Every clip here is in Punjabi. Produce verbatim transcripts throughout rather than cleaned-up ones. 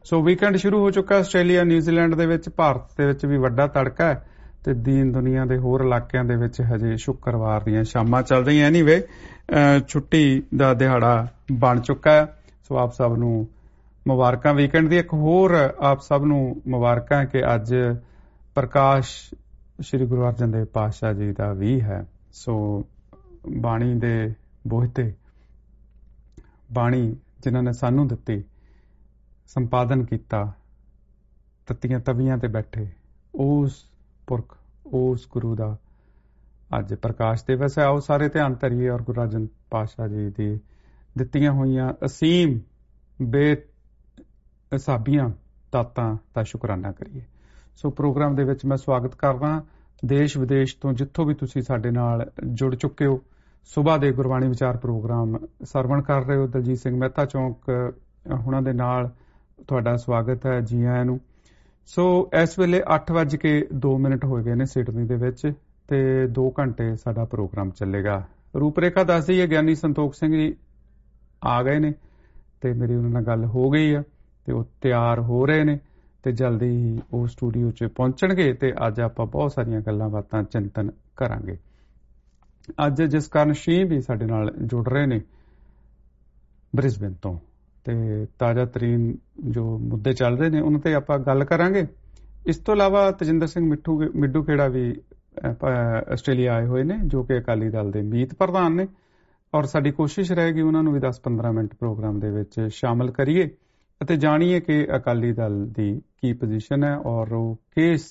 ਸੋ ਵੀਕਐਂਡ ਸ਼ੁਰੂ ਹੋ ਚੁੱਕਾ ਆਸਟ੍ਰੇਲੀਆ ਨਿਊਜ਼ੀਲੈਂਡ ਦੇ ਵਿੱਚ, ਭਾਰਤ ਦੇ ਵਿੱਚ ਵੀ ਵੱਡਾ ਤੜਕਾ ਹੈ ਤੇ ਦੀਨ ਦੁਨੀਆ ਦੇ ਹੋਰ ਇਲਾਕਿਆਂ ਦੇ ਵਿੱਚ ਹਜੇ ਸ਼ੁੱਕਰਵਾਰ ਦੀਆਂ ਸ਼ਾਮਾਂ ਚੱਲ ਰਹੀਆਂ। ਐਨੀਵੇ ਛੁੱਟੀ ਦਾ ਦਿਹਾੜਾ ਬਣ ਚੁੱਕਾ ਹੈ। ਸੋ ਆਪ ਸਭ ਨੂੰ ਮੁਬਾਰਕਾਂ ਵੀਕਐਂਡ ਦੀ। ਇੱਕ ਹੋਰ ਆਪ ਸਭ ਨੂੰ ਮੁਬਾਰਕਾਂ ਕਿ ਅੱਜ ਪ੍ਰਕਾਸ਼ ਸ੍ਰੀ ਗੁਰੂ ਅਰਜਨ ਦੇਵ ਪਾਤਸ਼ਾਹ ਜੀ ਦਾ ਵੀ ਹੈ। ਸੋ ਬਾਣੀ ਦੇ ਬੋਹਤੇ ਬਾਣੀ ਜਿਨ੍ਹਾਂ ਨੇ ਸਾਨੂੰ ਦਿੱਤੀ, ਸੰਪਾਦਨ ਕੀਤਾ, ਤੱਤੀਆਂ ਤਵੀਆਂ ਤੇ ਬੈਠੇ, ਉਸ ਪੁਰਖ, ਉਸ ਗੁਰੂ ਦਾ ਅੱਜ ਪ੍ਰਕਾਸ਼ ਦਿਵਸ ਹੈ। ਆਓ ਸਾਰੇ ਧਿਆਨ ਧਰੀਏ ਔਰ ਗੁਰੂ ਅਰਜਨ ਪਾਤਸ਼ਾਹ ਜੀ ਦੀ ਦਿੱਤੀਆਂ ਹੋਈਆਂ ਅਸੀਮ ਬੇਹਿਸਾਬੀਆਂ ਦਾਤਾਂ ਦਾ ਸ਼ੁਕਰਾਨਾ ਕਰੀਏ। ਸੋ ਪ੍ਰੋਗਰਾਮ ਦੇ ਵਿੱਚ ਮੈਂ ਸਵਾਗਤ ਕਰਦਾ ਦੇਸ਼ ਵਿਦੇਸ਼ ਤੋਂ ਜਿੱਥੋਂ ਵੀ ਤੁਸੀਂ ਸਾਡੇ ਨਾਲ ਜੁੜ ਚੁੱਕੇ ਹੋ। ਸੁਬਾਹ ਦੇ ਗੁਰਬਾਣੀ ਵਿਚਾਰ ਪ੍ਰੋਗਰਾਮ ਸਰਵਣ ਕਰ ਰਹੇ ਹੋ। ਦਲਜੀਤ ਸਿੰਘ ਮਹਿਤਾ ਚੌਂਕ ਉਹਨਾਂ ਦੇ ਨਾਲ ਤੁਹਾਡਾ ਸਵਾਗਤ ਹੈ, ਜੀ ਆਇਆਂ ਨੂੰ। ਸੋ ਇਸ ਵੇਲੇ ਅੱਠ ਵੱਜ ਕੇ ਦੋ ਮਿੰਟ ਹੋ ਗਏ ਨੇ ਸਿਡਨੀ ਦੇ ਵਿੱਚ ਤੇ ਦੋ ਘੰਟੇ ਸਾਡਾ ਪ੍ਰੋਗਰਾਮ ਚੱਲੇਗਾ। ਰੂਪਰੇਖਾ ਦੱਸਦੀ ਹੈ ਗਿਆਨੀ ਸੰਤੋਖ ਸਿੰਘ ਜੀ ਆ ਗਏ ਨੇ ਤੇ ਮੇਰੀ ਉਹਨਾਂ ਨਾਲ ਗੱਲ ਹੋ ਗਈ ਆ ਤੇ ਉਹ ਤਿਆਰ ਹੋ ਰਹੇ ਨੇ ਤੇ ਜਲਦੀ ਹੀ ਉਹ ਸਟੂਡੀਓ 'ਚ ਪਹੁੰਚਣਗੇ ਤੇ ਅੱਜ ਆਪਾਂ ਬਹੁਤ ਸਾਰੀਆਂ ਗੱਲਾਂ ਬਾਤਾਂ ਚਿੰਤਨ ਕਰਾਂਗੇ। ਅੱਜ ਜਿਸ ਕਾਰਨ ਸ਼ੀ ਵੀ ਸਾਡੇ ਨਾਲ ਜੁੜ ਰਹੇ ਨੇ ਬ੍ਰਿਸਬੇਨ ਤੋਂ ਤੇ ਤਾਜ਼ਾ ਤਰੀਨ ਜੋ ਮੁੱਦੇ ਚੱਲ ਰਹੇ ਨੇ ਉਹਨਾਂ ਤੇ ਆਪਾਂ ਗੱਲ ਕਰਾਂਗੇ। ਇਸ ਤੋਂ ਇਲਾਵਾ ਤਜਿੰਦਰ ਸਿੰਘ ਮਿੱਠੂ ਮਿੱਡੂ ਖੇੜਾ ਵੀ ਆਸਟ੍ਰੇਲੀਆ ਆਏ ਹੋਏ ਨੇ ਜੋ ਕਿ ਅਕਾਲੀ ਦਲ ਦੇ ਮੀਤ ਪ੍ਰਧਾਨ ਨੇ ਔਰ ਸਾਡੀ ਕੋਸ਼ਿਸ਼ ਰਹੇਗੀ ਉਹਨਾਂ ਨੂੰ ਵੀ ਦਸ ਪੰਦਰਾਂ ਮਿੰਟ ਪ੍ਰੋਗਰਾਮ ਦੇ ਵਿੱਚ ਸ਼ਾਮਲ ਕਰੀਏ ਅਤੇ ਜਾਣੀਏ ਕਿ ਅਕਾਲੀ ਦਲ ਦੀ ਕੀ ਪੋਜੀਸ਼ਨ ਹੈ ਔਰ ਉਹ ਕਿਸ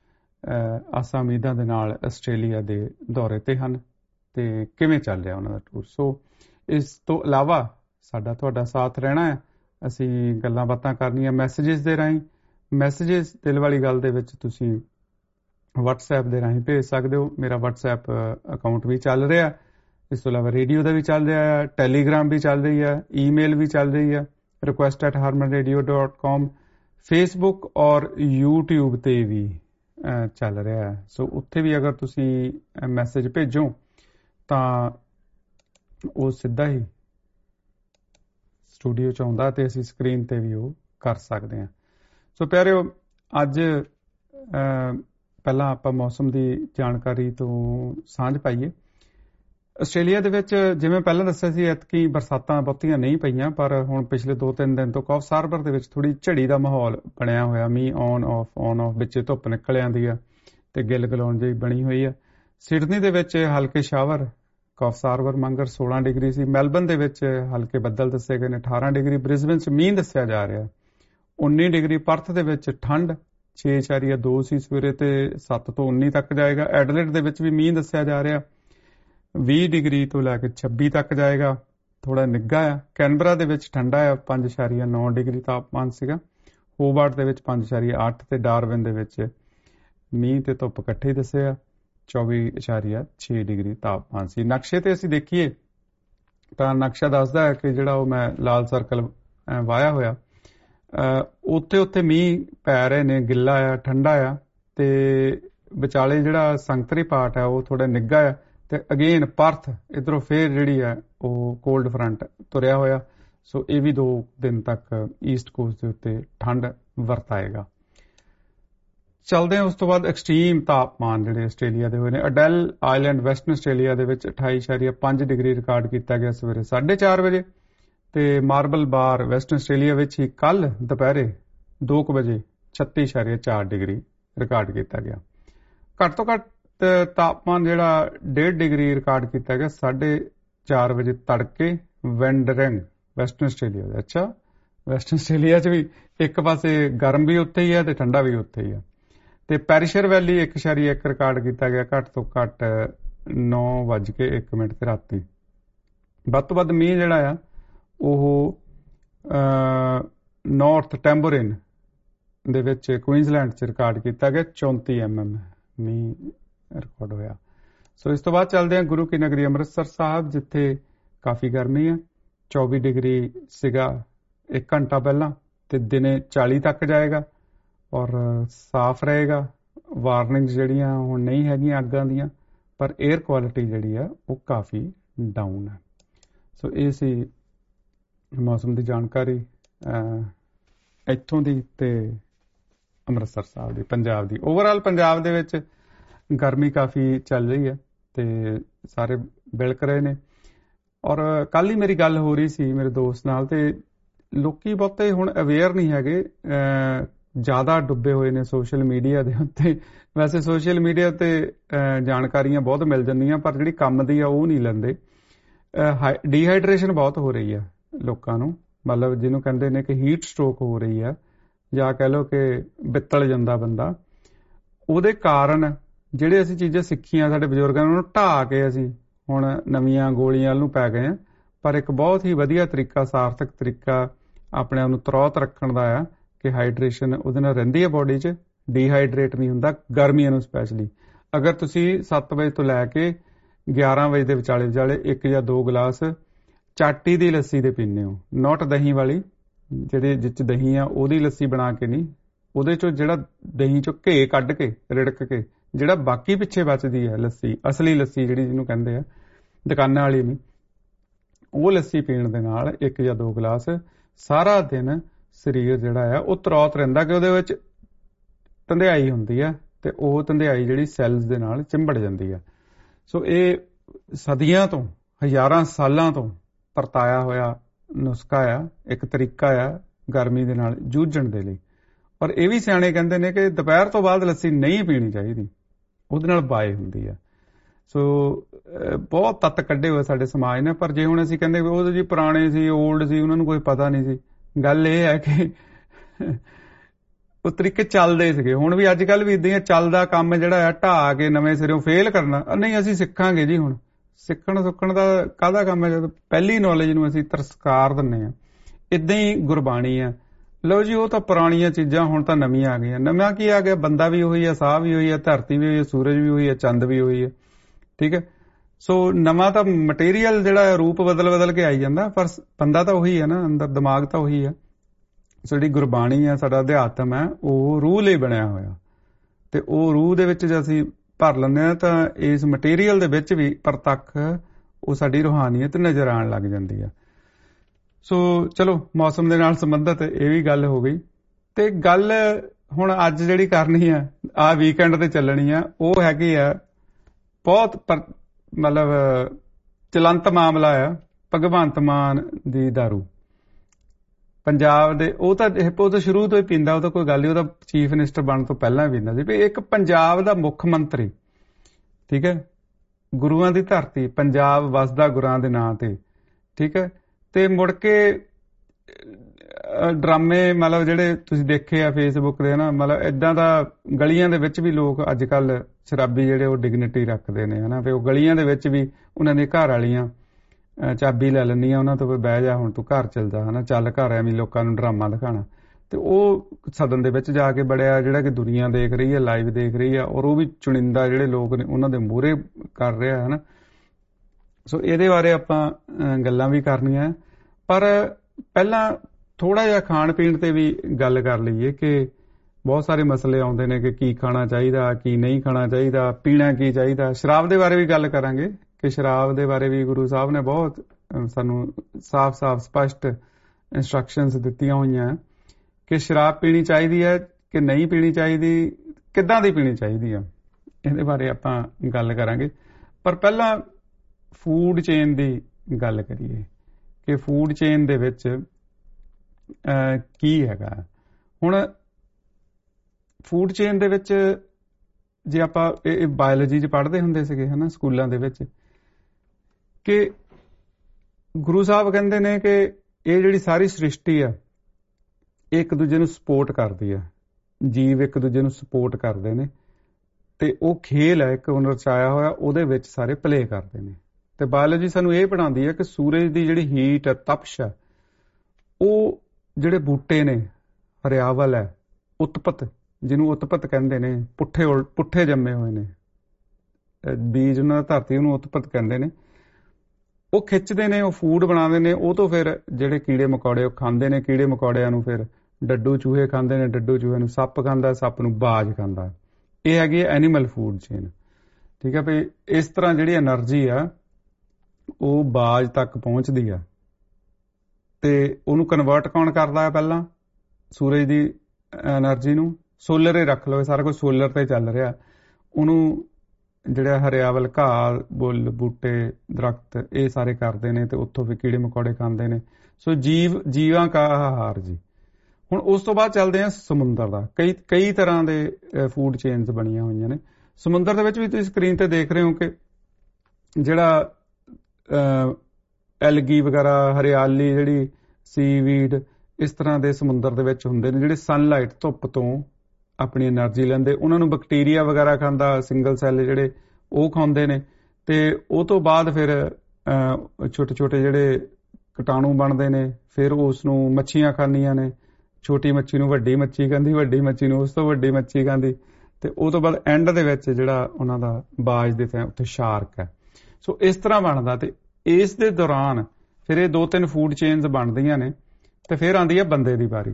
ਆਸਾਂ ਉਮੀਦਾਂ ਦੇ ਨਾਲ ਆਸਟ੍ਰੇਲੀਆ ਦੇ ਦੌਰੇ ਤੇ ਹਨ ਤੇ ਕਿਵੇਂ ਚੱਲ ਰਿਹਾ ਉਹਨਾਂ ਦਾ ਟੂਰ। ਸੋ ਇਸ ਤੋਂ ਇਲਾਵਾ ਸਾਡਾ ਤੁਹਾਡਾ ਸਾਥ ਰਹਿਣਾ ਹੈ। ਅਸੀਂ ਗੱਲਾਂ ਬਾਤਾਂ ਕਰਨੀਆਂ ਮੈਸੇਜਿਸ ਦੇ ਰਾਹੀਂ। ਮੈਸੇਜਿਸ ਦਿਲ ਵਾਲੀ ਗੱਲ ਦੇ ਵਿੱਚ ਤੁਸੀਂ ਵਟਸਐਪ ਦੇ ਰਾਹੀਂ ਭੇਜ ਸਕਦੇ ਹੋ। ਮੇਰਾ ਵਟਸਐਪ ਅਕਾਊਂਟ ਵੀ ਚੱਲ ਰਿਹਾ, ਇਸ ਤੋਂ ਇਲਾਵਾ ਰੇਡੀਓ ਦਾ ਵੀ ਚੱਲ ਰਿਹਾ ਹੈ, ਟੈਲੀਗ੍ਰਾਮ ਵੀ ਚੱਲ ਰਹੀ ਹੈ, ਈਮੇਲ ਵੀ ਚੱਲ ਰਹੀ ਹੈ, request at Harman radio dot ਕਾਮ, ਫੇਸਬੁੱਕ ਔਰ ਯੂਟਿਊਬ ਤੇ ਵੀ ਚੱਲ ਰਿਹਾ ਹੈ। ਸੋ ਉੱਥੇ ਵੀ ਅਗਰ ਤੁਸੀਂ ਮੈਸੇਜ ਭੇਜੋ ਤਾਂ ਉਹ ਸਿੱਧਾ ਹੀ ਸਟੂਡੀਓ 'ਚ ਆਉਂਦਾ ਤੇ ਅਸੀਂ ਸਕਰੀਨ ਤੇ ਵੀ ਉਹ ਕਰ ਸਕਦੇ ਹਾਂ। ਸੋ ਪਿਆਰਿਓ, ਅੱਜ ਪਹਿਲਾਂ ਆਪਾਂ ਮੌਸਮ ਦੀ ਜਾਣਕਾਰੀ ਤੋਂ ਸਾਂਝ ਪਾਈਏ। ਆਸਟ੍ਰੇਲੀਆ ਦੇ ਵਿੱਚ ਜਿਵੇਂ ਪਹਿਲਾਂ ਦੱਸਿਆ ਸੀ ਐਤਕੀ ਬਰਸਾਤਾਂ ਬਹੁਤੀਆਂ ਨਹੀਂ ਪਈਆਂ, ਪਰ ਹੁਣ ਪਿਛਲੇ ਦੋ ਤਿੰਨ ਦਿਨ ਤੋਂ ਕੌਫ ਸਾਰਬਰ ਦੇ ਵਿੱਚ ਥੋੜੀ ਝੜੀ ਦਾ ਮਾਹੌਲ ਬਣਿਆ ਹੋਇਆ। ਮੀਂਹ ਔਨ ਆਫ ਔਨ ਆਫ ਵਿੱਚ ਧੁੱਪ ਨਿਕਲ ਆਉਂਦੀ ਆ ਤੇ ਗਿੱਲ ਗਲਾਉਣ ਜਿਹੀ ਬਣੀ ਹੋਈ ਆ। ਸਿਡਨੀ ਦੇ ਵਿੱਚ ਹਲਕੇ ਸ਼ਾਵਰ, ਕੌਫ ਸਾਰਬਰ ਮੰਗਰ ਸੋਲਾਂ ਡਿਗਰੀ ਸੀ। ਮੈਲਬਨ ਦੇ ਵਿੱਚ ਹਲਕੇ ਬੱਦਲ ਦੱਸੇ ਗਏ ਨੇ ਅਠਾਰਾਂ ਡਿਗਰੀ। ਬ੍ਰਿਸਬੇਨ 'ਚ ਮੀਂਹ ਦੱਸਿਆ ਜਾ ਰਿਹਾ ਉੱਨੀ ਡਿਗਰੀ। ਪਰਥ ਦੇ ਵਿੱਚ ਠੰਡ ਛੇ ਇਸ਼ਾਰੀਆ ਦੋ ਸੀ ਸਵੇਰੇ ਤੇ ਸੱਤ ਤੋਂ ਉੱਨੀ ਤੱਕ ਜਾਏਗਾ। ਐਡਲੇਡ ਦੇ ਵਿੱਚ ਵੀ ਮੀਂਹ ਦੱਸਿਆ ਜਾ ਰਿਹਾ ਵੀਹ ਡਿਗਰੀ ਤੋਂ ਲੈ ਕੇ ਛੱਬੀ ਤੱਕ ਜਾਏਗਾ, ਥੋੜਾ ਨਿੱਘਾ ਆ। ਕੈਨਬਰਾ ਦੇ ਵਿੱਚ ਠੰਡਾ ਆ, ਪੰਜ ਇਸ਼ਾਰੀਆ ਨੌ ਡਿਗਰੀ ਤਾਪਮਾਨ ਸੀਗਾ। ਹੋਬਾਰਟ ਦੇ ਵਿੱਚ ਪੰਜ ਇਸ਼ਾਰੀਆ ਅੱਠ ਤੇ ਡਾਰਵਿਨ ਦੇ ਵਿੱਚ ਮੀਂਹ ਤੇ ਧੁੱਪ ਇਕੱਠੇ ਦੱਸੇ ਆ, ਚੌਵੀ ਇਸ਼ਾਰੀਆ ਛੇ ਡਿਗਰੀ ਤਾਪਮਾਨ ਸੀ। ਨਕਸ਼ੇ ਤੇ ਅਸੀਂ ਦੇਖੀਏ ਤਾਂ ਨਕਸ਼ਾ ਦੱਸਦਾ ਹੈ ਕਿ ਜਿਹੜਾ ਉਹ ਮੈਂ ਲਾਲ ਸਰਕਲ ਵਾਇਆ ਹੋਇਆ ਉੱਥੇ ਉੱਥੇ ਮੀਂਹ ਪੈ ਰਹੇ ਨੇ, ਗਿੱਲਾ ਆ, ਠੰਡਾ ਆ ਤੇ ਵਿਚਾਲੇ ਜਿਹੜਾ ਸੰਗਤਰੀ ਪਾਰਟ ਹੈ ਉਹ ਥੋੜਾ ਨਿੱਘਾ ਆ ਤੇ ਅਗੇਨ ਪਰਥ ਇੱਧਰੋਂ ਫੇਰ ਜਿਹੜੀ ਹੈ ਉਹ ਕੋਲਡ ਫਰੰਟ ਤੁਰਿਆ ਹੋਇਆ। ਸੋ ਇਹ ਵੀ ਦੋ ਦਿਨ ਤੱਕ ਈਸਟ ਕੋਸਟ ਦੇ ਉੱਤੇ ਠੰਡ ਵਰਤਾਏਗਾ। ਚੱਲਦੇ ਹਾਂ ਉਸ ਤੋਂ ਬਾਅਦ ਐਕਸਟ੍ਰੀਮ ਤਾਪਮਾਨ ਜਿਹੜੇ ਆਸਟ੍ਰੇਲੀਆ ਦੇ ਹੋਏ ਨੇ। ਅਡੈਲ ਆਈਲੈਂਡ ਵੈਸਟਰਨ ਆਸਟ੍ਰੇਲੀਆ ਦੇ ਵਿੱਚ ਅਠਾਈ ਇਸ਼ਾਰੀਆ ਪੰਜ ਡਿਗਰੀ ਰਿਕਾਰਡ ਕੀਤਾ ਗਿਆ ਸਵੇਰੇ ਸਾਢੇ ਚਾਰ ਵਜੇ ਤੇ ਮਾਰਬਲ ਬਾਰ ਵੈਸਟਰਨ ਆਸਟ੍ਰੇਲੀਆ ਵਿੱਚ ਹੀ ਕੱਲ ਦੁਪਹਿਰੇ ਦੋ ਕੁ ਵਜੇ ਛੱਤੀ ਇਸ਼ਾਰੀਆ ਚਾਰ ਡਿਗਰੀ ਰਿਕਾਰਡ ਕੀਤਾ ਗਿਆ। ਘੱਟ ਤੋਂ ਘੱਟ ਤਾਪਮਾਨ ਜਿਹੜਾ ਡੇਢ ਡਿਗਰੀ ਰਿਕਾਰਡ ਕੀਤਾ ਗਿਆ ਸਾਢੇ ਚਾਰ ਵਜੇ ਤੜਕੇ ਵੈਂਡਰਿੰਗ ਵੈਸਟਰਨ ਆਸਟ੍ਰੇਲੀਆ ਦਾ। ਅੱਛਾ, ਵੈਸਟਰਨ ਆਸਟ੍ਰੇਲੀਆ 'ਚ ਵੀ ਇੱਕ ਪਾਸੇ ਗਰਮ ਵੀ ਉੱਥੇ ਹੀ ਹੈ ਤੇ ਠੰਡਾ ਵੀ ਉੱਥੇ ਹੀ ਆ। ਤੇ ਪੈਰੀਸ਼ਰ ਵੈਲੀ ਇੱਕ ਇਸ਼ਾਰੀਆ ਇੱਕ ਰਿਕਾਰਡ ਕੀਤਾ ਗਿਆ ਘੱਟ ਤੋਂ ਘੱਟ ਨੌ ਵੱਜ ਕੇ ਇੱਕ ਮਿੰਟ ਤੇ ਰਾਤੀ। ਵੱਧ ਤੋਂ ਵੱਧ ਮੀਂਹ ਜਿਹੜਾ ਆ ਉਹ ਨਾਰਥ ਟੈਂਬੋਰਿਨ ਦੇ ਵਿੱਚ ਕੁਈਨਜ਼ਲੈਂਡ 'ਚ ਰਿਕਾਰਡ ਕੀਤਾ ਗਿਆ, ਚੌਂਤੀ ਐਮ ਐਮ ਮੀਂਹ ਰਿਕਾਰਡ ਹੋਇਆ। ਸੋ ਇਸ ਤੋਂ ਬਾਅਦ ਚੱਲਦੇ ਹਾਂ ਗੁਰੂ ਕੀ ਨਗਰੀ ਅੰਮ੍ਰਿਤਸਰ ਸਾਹਿਬ, ਜਿੱਥੇ ਕਾਫੀ ਗਰਮੀ ਆ। ਚੌਵੀ ਡਿਗਰੀ ਸੀਗਾ ਇੱਕ ਘੰਟਾ ਪਹਿਲਾਂ ਤੇ ਦਿਨੇ ਚਾਲੀ ਤੱਕ ਜਾਏਗਾ ਔਰ ਸਾਫ਼ ਰਹੇਗਾ। ਵਾਰਨਿੰਗਸ ਜਿਹੜੀਆਂ ਹੁਣ ਨਹੀਂ ਹੈਗੀਆਂ ਅੱਗਾਂ ਦੀਆਂ, ਪਰ 에ਅਰ ਕੁਆਲਿਟੀ ਜਿਹੜੀ ਆ ਉਹ ਕਾਫੀ ਡਾਊਨ ਹੈ। ਸੋ ਇਹ ਸੀ ਮੌਸਮ ਦੀ ਜਾਣਕਾਰੀ ਇੱਥੋਂ ਦੀ ਤੇ ਅੰਮ੍ਰਿਤਸਰ ਸਾਹਿਬ ਦੀ, ਪੰਜਾਬ ਦੀ। ਓਵਰਆਲ ਪੰਜਾਬ ਦੇ ਵਿੱਚ ਗਰਮੀ ਕਾਫੀ ਚੱਲ ਰਹੀ ਹੈ ਤੇ ਸਾਰੇ ਬਿਲਕ ਰਹੇ ਨੇ। ਔਰ ਕੱਲ ਹੀ ਮੇਰੀ ਗੱਲ ਹੋ ਰਹੀ ਸੀ ਮੇਰੇ ਦੋਸਤ ਨਾਲ, ਤੇ ਲੋਕੀ ਬਹੁਤੇ ਹੁਣ ਅਵੇਅਰ ਨਹੀਂ ਹੈਗੇ, ਜ਼ਿਆਦਾ ਡੁੱਬੇ ਹੋਏ ਨੇ ਸੋਸ਼ਲ ਮੀਡੀਆ ਦੇ ਉੱਤੇ। ਵੈਸੇ ਸੋਸ਼ਲ ਮੀਡੀਆ ਤੇ ਜਾਣਕਾਰੀਆਂ ਬਹੁਤ ਮਿਲ ਜਾਂਦੀਆਂ, ਪਰ ਜਿਹੜੀ ਕੰਮ ਦੀ ਆ ਉਹ ਨਹੀਂ ਲੈਂਦੇ। ਡੀਹਾਈਡਰੇਸ਼ਨ ਬਹੁਤ ਹੋ ਰਹੀ ਆ ਲੋਕਾਂ ਨੂੰ, ਮਤਲਬ ਜਿਹਨੂੰ ਕਹਿੰਦੇ ਨੇ ਕਿ ਹੀਟ ਸਟ੍ਰੋਕ ਹੋ ਰਹੀ ਆ, ਜਾਂ ਕਹਿ ਲਓ ਕਿ ਬਿੱਤਲ ਜਾਂਦਾ ਬੰਦਾ। ਉਹਦੇ ਕਾਰਨ ਜਿਹੜੇ ਅਸੀਂ ਚੀਜ਼ਾਂ ਸਿੱਖੀਆਂ ਸਾਡੇ ਬਜ਼ੁਰਗਾਂ ਨੂੰ, ਉਹਨੂੰ ਢਾਹ ਕੇ ਅਸੀਂ ਹੁਣ ਨਵੀਆਂ ਗੋਲੀਆਂ ਨੂੰ ਪੈ ਗਏ ਆ। ਪਰ ਇੱਕ ਬਹੁਤ ਹੀ ਵਧੀਆ ਤਰੀਕਾ, ਸਾਰਥਕ ਤਰੀਕਾ ਆਪਣੇ ਆਪ ਨੂੰ ਤਰੋਤ ਰੱਖਣ ਦਾ ਆ ਕਿ ਹਾਈਡਰੇਸ਼ਨ ਉਹਦੇ ਨਾਲ ਰਹਿੰਦੀ ਹੈ ਬੋਡੀ 'ਚ, ਡੀਹਾਈਡਰੇਟ ਨਹੀਂ ਹੁੰਦਾ ਗਰਮੀਆਂ ਨੂੰ ਸਪੈਸ਼ਲੀ। ਅਗਰ ਤੁਸੀਂ ਸੱਤ ਵਜੇ ਤੋਂ ਲੈ ਕੇ ਗਿਆਰਾਂ ਵਜੇ ਦੇ ਵਿਚਾਲੇ ਵਿਚਾਲੇ ਇੱਕ ਜਾਂ ਦੋ ਗਲਾਸ ਚਾਟੀ ਦੀ ਲੱਸੀ ਦੇ ਪੀਂਦੇ ਹੋ, ਨੋਟ ਦਹੀਂ ਵਾਲੀ, ਜਿਹੜੇ ਜਿੱਚ ਦਹੀਂ ਆ ਉਹਦੀ ਲੱਸੀ ਬਣਾ ਕੇ ਨਹੀਂ, ਉਹਦੇ 'ਚੋਂ ਜਿਹੜਾ ਦਹੀਂ 'ਚੋਂ ਘੇ ਕੱਢ ਕੇ ਰਿੜਕ ਕੇ ਜਿਹੜਾ ਬਾਕੀ ਪਿੱਛੇ ਬਚਦੀ ਹੈ ਲੱਸੀ, ਅਸਲੀ ਲੱਸੀ ਜਿਹੜੀ ਜਿਹਨੂੰ ਕਹਿੰਦੇ ਆ ਦੁਕਾਨਾਂ ਵਾਲੀ ਨਹੀਂ, ਉਹ ਲੱਸੀ ਪੀਣ ਦੇ ਨਾਲ ਇੱਕ ਜਾਂ ਦੋ ਗਲਾਸ ਸਾਰਾ ਦਿਨ ਸਰੀਰ ਜਿਹੜਾ ਆ ਉਹ ਤਰੋਤ ਰਹਿੰਦਾ, ਕਿ ਉਹਦੇ ਵਿੱਚ ਧੰਦਿਆਈ ਹੁੰਦੀ ਆ ਤੇ ਉਹ ਧੰਦਿਆਈ ਜਿਹੜੀ ਸੈਲਸ ਦੇ ਨਾਲ ਚਿੰਬੜ ਜਾਂਦੀ ਆ। ਸੋ ਇਹ ਸਦੀਆਂ ਤੋਂ, ਹਜ਼ਾਰਾਂ ਸਾਲਾਂ ਤੋਂ ਵਰਤਾਇਆ ਹੋਇਆ ਨੁਸਖਾ ਆ, ਇੱਕ ਤਰੀਕਾ ਆ ਗਰਮੀ ਦੇ ਨਾਲ ਜੂਝਣ ਦੇ ਲਈ। ਔਰ ਇਹ ਵੀ ਸਿਆਣੇ ਕਹਿੰਦੇ ਨੇ ਕਿ ਦੁਪਹਿਰ ਤੋਂ ਬਾਅਦ ਲੱਸੀ ਨਹੀਂ ਪੀਣੀ ਚਾਹੀਦੀ, ਉਹਦੇ ਨਾਲ ਬਾਏ ਹੁੰਦੀ ਆ। ਸੋ ਬਹੁਤ ਤੱਤ ਕੱਢੇ ਹੋਏ ਸਾਡੇ ਸਮਾਜ ਨੇ। ਪਰ ਜੇ ਹੁਣ ਅਸੀਂ ਕਹਿੰਦੇ ਉਹ ਜੀ ਪੁਰਾਣੇ ਸੀ, ਓਲਡ ਸੀ, ਉਹਨਾਂ ਨੂੰ ਕੋਈ ਪਤਾ ਨਹੀਂ ਸੀ, ਗੱਲ ਇਹ ਹੈ ਕਿ ਉਹ ਤਰੀਕੇ ਚੱਲਦੇ ਸੀਗੇ। ਹੁਣ ਵੀ ਅੱਜ ਕੱਲ੍ਹ ਵੀ ਇਦਾਂ ਹੀ ਚੱਲਦਾ ਕੰਮ ਜਿਹੜਾ ਆ, ਢਾਹ ਕੇ ਨਵੇਂ ਸਿਰੋਂ ਫੇਲ ਕਰਨਾ। ਨਹੀਂ, ਅਸੀਂ ਸਿੱਖਾਂਗੇ ਜੀ। ਹੁਣ ਸਿੱਖਣ ਸੁੱਖਣ ਦਾ ਕਾਹਦਾ ਕੰਮ ਹੈ ਜਦੋਂ ਪਹਿਲੀ ਨੌਲੇਜ ਨੂੰ ਅਸੀਂ ਤਿਰਸਕਾਰ ਦਿੰਦੇ ਹਾਂ। ਇਦਾਂ ਹੀ ਗੁਰਬਾਣੀ ਆ, ਲਓ ਜੀ ਉਹ ਤਾਂ ਪੁਰਾਣੀਆਂ ਚੀਜ਼ਾਂ, ਹੁਣ ਤਾਂ ਨਵੀਆਂ ਆ ਗਈਆਂ। ਨਵਾਂ ਕੀ ਆ ਗਿਆ? ਬੰਦਾ ਵੀ ਉਹੀ ਆ, ਸਾਹ ਵੀ ਉਹੀ ਆ, ਧਰਤੀ ਵੀ ਉਹੀ ਆ, ਸੂਰਜ ਵੀ ਉਹੀ ਆ, ਚੰਦ ਵੀ ਉਹੀ ਆ। ਠੀਕ ਹੈ। ਸੋ ਨਵਾਂ ਤਾਂ ਮਟੀਰੀਅਲ ਜਿਹੜਾ ਰੂਪ ਬਦਲ ਬਦਲ ਕੇ ਆਈ ਜਾਂਦਾ, ਪਰ ਬੰਦਾ ਤਾਂ ਉਹੀ ਹੈ ਨਾ, ਅੰਦਰ ਦਿਮਾਗ ਤਾਂ ਉਹੀ ਆ। ਸੋ ਜਿਹੜੀ ਗੁਰਬਾਣੀ ਆ, ਸਾਡਾ ਅਧਿਆਤਮ ਹੈ, ਉਹ ਰੂਹ ਲਈ ਬਣਿਆ ਹੋਇਆ, ਤੇ ਉਹ ਰੂਹ ਦੇ ਵਿੱਚ ਜੇ ਅਸੀਂ ਭਰ ਲੈਂਦੇ ਹਾਂ ਤਾਂ ਇਸ ਮਟੀਰੀਅਲ ਦੇ ਵਿੱਚ ਵੀ ਪ੍ਰਤੱਖ ਉਹ ਸਾਡੀ ਰੂਹਾਨੀਅਤ ਨਜ਼ਰ ਆਉਣ ਲੱਗ ਜਾਂਦੀ ਆ। ਸੋ ਚਲੋ, ਮੌਸਮ ਦੇ ਨਾਲ ਸੰਬੰਧਿਤ ਇਹ ਵੀ ਗੱਲ ਹੋ ਗਈ। ਤੇ ਗੱਲ ਹੁਣ ਅੱਜ ਜਿਹੜੀ ਕਰਨੀ ਆ, ਆਹ ਵੀਕਐਂਡ ਤੇ ਚੱਲਣੀ ਆ, ਉਹ ਹੈਗੀ ਆ ਬਹੁਤ ਪਰ ਮਤਲਬ ਚਲੰਤ ਮਾਮਲਾ ਆ, ਭਗਵੰਤ ਮਾਨ ਦੀ ਦਾਰੂ। ਪੰਜਾਬ ਦੇ ਉਹ ਤਾਂ ਉਹ ਤਾਂ ਸ਼ੁਰੂ ਤੋਂ ਹੀ ਪੀਂਦਾ, ਉਹ ਤਾਂ ਕੋਈ ਗੱਲ ਨਹੀਂ, ਉਹ ਤਾਂ ਚੀਫ ਮਿਨਿਸਟਰ ਬਣਨ ਤੋਂ ਪਹਿਲਾਂ ਪੀਂਦਾ ਸੀ। ਵੀ ਇੱਕ ਪੰਜਾਬ ਦਾ ਮੁੱਖ ਮੰਤਰੀ, ਠੀਕ ਹੈ, ਗੁਰੂਆਂ ਦੀ ਧਰਤੀ, ਪੰਜਾਬ ਵਸਦਾ ਗੁਰਾਂ ਦੇ ਨਾਂ ਤੇ, ਠੀਕ ਹੈ, ਤੇ ਮੁੜ ਕੇ ਡਰਾਮੇ ਮਤਲਬ ਜਿਹੜੇ ਤੁਸੀਂ ਦੇਖੇ ਆ ਫੇਸਬੁੱਕ ਦੇ ਨਾ, ਮਤਲਬ ਇਦਾਂ ਦਾ ਗਲੀਆਂ ਦੇ ਵਿੱਚ ਵੀ ਲੋਕ ਅੱਜ ਕੱਲ ਸ਼ਰਾਬੀ ਜਿਹੜੇ ਉਹ ਡਿਗਨਿਟੀ ਰੱਖਦੇ ਨੇ ਹਨਾ, ਤੇ ਉਹ ਗਲੀਆਂ ਦੇ ਵਿੱਚ ਵੀ ਉਹਨਾਂ ਦੇ ਘਰ ਵਾਲੀਆਂ ਚਾਬੀ ਲੈ ਲੈਂਦੀਆਂ ਉਹਨਾਂ ਤੋਂ, ਬਹਿ ਜਾ ਹੁਣ ਤੂੰ ਘਰ ਚੱਲ ਜਾ ਹਨਾ, ਚੱਲ ਘਰ, ਐਵੇਂ ਲੋਕਾਂ ਨੂੰ ਡਰਾਮਾ ਦਿਖਾਉਣਾ। ਤੇ ਉਹ ਸਦਨ ਦੇ ਵਿੱਚ ਜਾ ਕੇ ਬੜਿਆ, ਜਿਹੜਾ ਕਿ ਦੁਨੀਆ ਦੇਖ ਰਹੀ ਹੈ, ਲਾਈਵ ਦੇਖ ਰਹੀ ਆ, ਔਰ ਉਹ ਵੀ ਚੁਣਿੰਦਾ ਜਿਹੜੇ ਲੋਕ ਨੇ ਉਹਨਾਂ ਦੇ ਮੂਹਰੇ ਕਰ ਰਿਹਾ ਹਨਾ। ਸੋ ਇਹਦੇ ਬਾਰੇ ਆਪਾਂ ਗੱਲਾਂ ਵੀ ਕਰਨੀਆਂ, ਪਰ ਪਹਿਲਾਂ ਥੋੜਾ ਜਿਹਾ ਖਾਣ ਪੀਣ ਤੇ ਵੀ ਗੱਲ ਕਰ ਲਈਏ ਕਿ ਬਹੁਤ ਸਾਰੇ ਮਸਲੇ ਆਉਂਦੇ ਨੇ ਕਿ ਕੀ ਖਾਣਾ ਚਾਹੀਦਾ, ਕੀ ਨਹੀਂ ਖਾਣਾ ਚਾਹੀਦਾ, ਪੀਣਾ ਕੀ ਚਾਹੀਦਾ। ਸ਼ਰਾਬ ਦੇ ਬਾਰੇ ਵੀ ਗੱਲ ਕਰਾਂਗੇ ਕਿ ਸ਼ਰਾਬ ਦੇ ਬਾਰੇ ਵੀ ਗੁਰੂ ਸਾਹਿਬ ਨੇ ਬਹੁਤ ਸਾਨੂੰ ਸਾਫ਼-ਸਾਫ਼ ਸਪਸ਼ਟ ਇੰਸਟਰਕਸ਼ਨਸ ਦਿੱਤੀਆਂ ਹੋਈਆਂ ਕਿ ਸ਼ਰਾਬ ਪੀਣੀ ਚਾਹੀਦੀ ਹੈ ਕਿ ਨਹੀਂ ਪੀਣੀ ਚਾਹੀਦੀ, ਕਿੱਦਾਂ ਦੀ ਪੀਣੀ ਚਾਹੀਦੀ ਆ, ਇਹਦੇ ਬਾਰੇ ਆਪਾਂ ਗੱਲ ਕਰਾਂਗੇ। ਪਰ ਪਹਿਲਾਂ ਫੂਡ ਚੇਨ ਦੀ ਗੱਲ ਕਰੀਏ ਕਿ ਫੂਡ ਚੇਨ ਦੇ ਵਿੱਚ ਕੀ ਹੈਗਾ। ਹੁਣ ਫੂਡ ਚੇਨ ਦੇ ਵਿੱਚ ਜੇ ਆਪਾਂ ਇਹ ਬਾਇਓਲੋਜੀ 'ਚ ਪੜ੍ਹਦੇ ਹੁੰਦੇ ਸੀਗੇ ਹਨਾ ਸਕੂਲਾਂ ਦੇ ਵਿੱਚ, ਕਿ ਗੁਰੂ ਸਾਹਿਬ ਕਹਿੰਦੇ ਨੇ ਕਿ ਇਹ ਜਿਹੜੀ ਸਾਰੀ ਸ੍ਰਿਸ਼ਟੀ ਆ ਇਹ ਇੱਕ ਦੂਜੇ ਨੂੰ ਸਪੋਰਟ ਕਰਦੀ ਆ, ਜੀਵ ਇੱਕ ਦੂਜੇ ਨੂੰ ਸਪੋਰਟ ਕਰਦੇ ਨੇ, ਤੇ ਉਹ ਖੇਲ ਹੈ ਇੱਕ ਉਹਨੂੰ ਰਚਾਇਆ ਹੋਇਆ, ਉਹਦੇ ਵਿੱਚ ਸਾਰੇ ਪਲੇ ਕਰਦੇ ਨੇ। ਤੇ ਬਾਇਓਲੋਜੀ ਸਾਨੂੰ ਇਹ ਪੜ੍ਹਾਉਂਦੀ ਹੈ ਕਿ ਸੂਰਜ ਦੀ ਜਿਹੜੀ ਹੀਟ ਹੈ, ਤਪਸ਼ ਹੈ, ਉਹ ਜਿਹੜੇ ਬੂਟੇ ਨੇ, ਹਰਿਆਵਲ ਹੈ, ਉਤਪਤ ਜਿਹਨੂੰ ਉਤਪਤ ਕਹਿੰਦੇ ਨੇ, ਪੁੱਠੇ ਪੁੱਠੇ ਜੰਮੇ ਹੋਏ ਨੇ ਬੀਜ, ਉਹਨਾਂ ਦਾ ਧਰਤੀ ਉਹਨੂੰ ਉਤਪਤ ਕਹਿੰਦੇ ਨੇ, ਉਹ ਖਿੱਚਦੇ ਨੇ, ਉਹ ਫੂਡ ਬਣਾਉਂਦੇ ਨੇ, ਉਹ ਤੋਂ ਫਿਰ ਜਿਹੜੇ ਕੀੜੇ ਮਕੌੜੇ ਉਹ ਖਾਂਦੇ ਨੇ, ਕੀੜੇ ਮਕੌੜਿਆਂ ਨੂੰ ਫਿਰ ਡੱਡੂ ਚੂਹੇ ਖਾਂਦੇ ਨੇ, ਡੱਡੂ ਚੂਹੇ ਨੂੰ ਸੱਪ ਖਾਂਦਾ, ਸੱਪ ਨੂੰ ਬਾਜ ਖਾਂਦਾ। ਇਹ ਹੈਗੀ ਐਨੀਮਲ ਫੂਡ ਚੇਨ। ਠੀਕ ਹੈ ਵੀ ਇਸ ਤਰ੍ਹਾਂ ਜਿਹੜੀ ਐਨਰਜੀ ਆ ਉਹ ਬਾਜ ਤੱਕ ਪਹੁੰਚਦੀ ਆ, ਤੇ ਉਹਨੂੰ ਕਨਵਰਟ ਕੌਣ ਕਰਦਾ ਹੈ? ਪਹਿਲਾਂ ਸੂਰਜ ਦੀ એનર્ਜੀ ਨੂੰ, ਸੋਲਰ ਹੀ ਰੱਖ ਲਓ, ਸਾਰਾ ਕੁਝ ਸੋਲਰ ਤੇ ਚੱਲ ਰਿਹਾ, ਉਹਨੂੰ ਜਿਹੜਾ ਹਰਿਆਵਲ ਘਾਹ ਬੁੱਲ ਬੂਟੇ ਦਰਖਤ ਇਹ ਸਾਰੇ ਕਰਦੇ ਨੇ ਤੇ ਉੱਥੋਂ ਵੀ ਕੀੜੇ ਮਕੌੜੇ ਖਾਂਦੇ ਨੇ। ਸੋ ਜੀਵ ਜੀਵਾਂ ਕਾ ਆਹਾਰ ਜੀ। ਹੁਣ ਉਸ ਤੋਂ ਬਾਅਦ ਚੱਲਦੇ ਆ ਸਮੁੰਦਰ ਦਾ। ਕਈ ਕਈ ਤਰ੍ਹਾਂ ਦੇ ਫੂਡ ਚੇਨਸ ਬਣੀਆਂ ਹੋਈਆਂ ਨੇ ਸਮੁੰਦਰ ਦੇ ਵਿੱਚ ਵੀ। ਤੁਸੀਂ ਸਕਰੀਨ ਤੇ ਦੇਖ ਰਹੇ ਹੋ ਕਿ ਜਿਹੜਾ ਐਲਗੀ ਵਗੈਰਾ, ਹਰਿਆਲੀ ਜਿਹੜੀ ਸੀਵੀਡ, ਇਸ ਤਰ੍ਹਾਂ ਦੇ ਸਮੁੰਦਰ ਦੇ ਵਿੱਚ ਹੁੰਦੇ ਨੇ ਜਿਹੜੇ ਸਨਲਾਈਟ ਧੁੱਪ ਤੋਂ ਆਪਣੀ એનર્ਜੀ ਲੈਂਦੇ। ਉਹਨਾਂ ਨੂੰ ਬੈਕਟੀਰੀਆ ਵਗੈਰਾ ਖਾਂਦਾ, ਸਿੰਗਲ ਸੈੱਲ ਜਿਹੜੇ ਉਹ ਖਾਂਦੇ ਨੇ, ਤੇ ਉਹ ਤੋਂ ਬਾਅਦ ਫਿਰ ਛੋਟੇ ਛੋਟੇ ਜਿਹੜੇ ਕੀਟਾਣੂ ਬਣਦੇ ਨੇ, ਫਿਰ ਉਸ ਨੂੰ ਮੱਛੀਆਂ ਖਾਂਦੀਆਂ ਨੇ। ਛੋਟੀ ਮੱਛੀ ਨੂੰ ਵੱਡੀ ਮੱਛੀ ਖਾਂਦੀ, ਵੱਡੀ ਮੱਛੀ ਨੂੰ ਉਸ ਤੋਂ ਵੱਡੀ ਮੱਛੀ ਖਾਂਦੀ, ਤੇ ਉਹ ਤੋਂ ਬਾਅਦ ਐਂਡ ਦੇ ਵਿੱਚ ਜਿਹੜਾ ਉਹਨਾਂ ਦਾ ਬਾਜ ਦੇ ਉੱਤੇ ਸ਼ਾਰਕ ਹੈ। ਸੋ ਇਸ ਤਰ੍ਹਾਂ ਬਣਦਾ। ਤੇ ਇਸ ਦੇ ਦੌਰਾਨ ਫਿਰ ਇਹ ਦੋ ਤਿੰਨ ਫੂਡ ਚੇਨਸ ਬਣਦੀਆਂ ਨੇ, ਤੇ ਫਿਰ ਆਉਂਦੀ ਹੈ ਬੰਦੇ ਦੀ ਵਾਰੀ।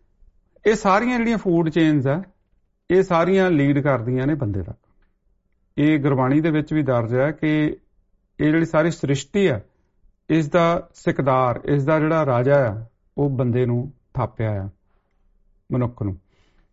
ਇਹ ਸਾਰੀਆਂ ਜਿਹੜੀਆਂ ਫੂਡ ਚੇਨਸ ਆ, ਇਹ ਸਾਰੀਆਂ ਲੀਡ ਕਰਦੀਆਂ ਨੇ ਬੰਦੇ ਤੱਕ। ਇਹ ਗੁਰਬਾਣੀ ਦੇ ਵਿੱਚ ਵੀ ਦਰਜ ਹੈ ਕਿ ਇਹ ਜਿਹੜੀ ਸਾਰੀ ਸ੍ਰਿਸ਼ਟੀ ਆ, ਇਸ ਦਾ ਸਿਕਦਾਰ, ਇਸ ਦਾ ਜਿਹੜਾ ਰਾਜਾ ਆ, ਉਹ ਬੰਦੇ ਨੂੰ ਥਾਪਿਆ ਆ, ਮਨੁੱਖ ਨੂੰ।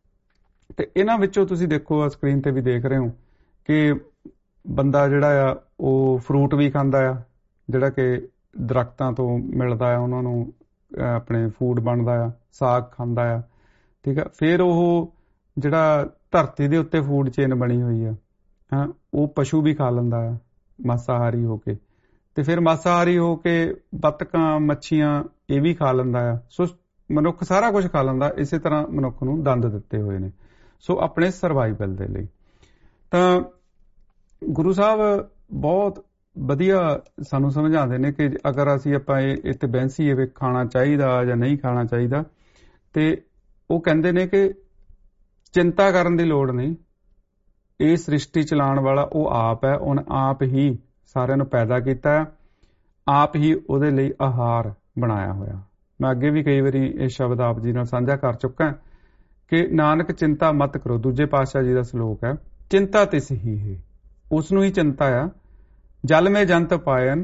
ਤੇ ਇਹਨਾਂ ਵਿੱਚੋਂ ਤੁਸੀਂ ਦੇਖੋ, ਸਕਰੀਨ ਤੇ ਵੀ ਦੇਖ ਰਹੇ ਹੋ ਕਿ ਬੰਦਾ ਜਿਹੜਾ ਆ ਉਹ ਫਰੂਟ ਵੀ ਖਾਂਦਾ ਆ, ਜਿਹੜਾ ਕਿ ਦਰਖਤਾਂ ਤੋਂ ਮਿਲਦਾ ਆ, ਉਹਨਾਂ ਨੂੰ ਆਪਣੇ ਫੂਡ ਬਣਦਾ ਆ, ਸਾਗ ਖਾਂਦਾ ਆ, ਠੀਕ ਆ। ਫਿਰ ਉਹ ਜਿਹੜਾ ਧਰਤੀ ਦੇ ਉੱਤੇ ਫੂਡ ਚੇਨ ਬਣੀ ਹੋਈ ਆ, ਹਾਂ, ਉਹ ਪਸ਼ੂ ਵੀ ਖਾ ਲੈਂਦਾ ਆ ਮਾਸਾਹਾਰੀ ਹੋ ਕੇ, ਤੇ ਫਿਰ ਮਾਸਾਹਾਰੀ ਹੋ ਕੇ ਬਤਕਾਂ, ਮੱਛੀਆਂ ਇਹ ਵੀ ਖਾ ਲੈਂਦਾ ਆ। ਸੋ ਮਨੁੱਖ ਸਾਰਾ ਕੁਝ ਖਾ ਲੈਂਦਾ। ਇਸੇ ਤਰ੍ਹਾਂ ਮਨੁੱਖ ਨੂੰ ਦੰਦ ਦਿੱਤੇ ਹੋਏ ਨੇ, ਸੋ ਆਪਣੇ ਸਰਵਾਈਵਲ ਦੇ ਲਈ। ਤਾਂ ਗੁਰੂ ਸਾਹਿਬ ਬਹੁਤ ਵਧੀਆ ਸਾਨੂੰ ਸਮਝਾਉਂਦੇ ਨੇ ਕਿ ਅਗਰ ਅਸੀਂ ਆਪਾਂ ਇਹ ਇੱਥੇ ਬੈਂਸੀਏ ਵੀ ਖਾਣਾ ਚਾਹੀਦਾ ਜਾਂ ਨਹੀਂ ਖਾਣਾ ਚਾਹੀਦਾ, ਤੇ ਉਹ ਕਹਿੰਦੇ ਨੇ ਕਿ ਚਿੰਤਾ ਕਰਨ ਦੀ ਲੋੜ ਨਹੀਂ। ਇਹ ਸ੍ਰਿਸ਼ਟੀ ਚਲਾਉਣ ਵਾਲਾ ਉਹ ਆਪ ਹੈ, ਉਹਨੇ ਆਪ ਹੀ ਸਾਰਿਆਂ ਨੂੰ ਪੈਦਾ ਕੀਤਾ, ਆਪ ਹੀ ਉਹਦੇ ਲਈ ਆਹਾਰ ਬਣਾਇਆ ਹੋਇਆ। ਮੈਂ ਅੱਗੇ ਵੀ ਕਈ ਵਾਰੀ ਇਹ ਸ਼ਬਦ ਆਪ ਜੀ ਨਾਲ ਸਾਂਝਾ ਕਰ ਚੁੱਕਾ ਕਿ ਨਾਨਕ ਚਿੰਤਾ ਮਤ ਕਰੋ। ਦੂਜੇ ਪਾਤਸ਼ਾਹ ਜੀ ਦਾ ਸਲੋਕ ਹੈ, ਚਿੰਤਾ ਤਿਸ ਹੀ ਹੈ, ਉਸ ਨੂੰ ਹੀ ਚਿੰਤਾ ਆ। ਜਲ ਮੇ ਜੰਤ ਪਾਇਨ